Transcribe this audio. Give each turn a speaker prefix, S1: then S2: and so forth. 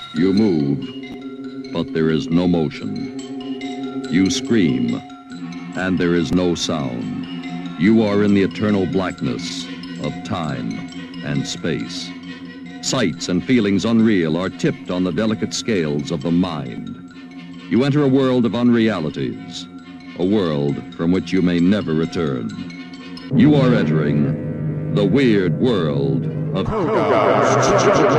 S1: You move, but there is no motion. You scream, and there is no sound. You are in the eternal blackness of time and space. Sights and feelings unreal are tipped on the delicate scales of the mind. You enter a world of unrealities, a world from which you may never return. You are entering the weird world of Hogarth.